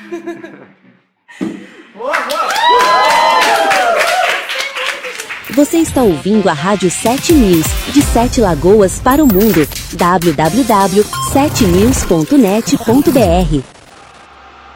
Boa, boa! Você está ouvindo a Rádio 7 News, de 7 Lagoas para o mundo. www.7news.net.br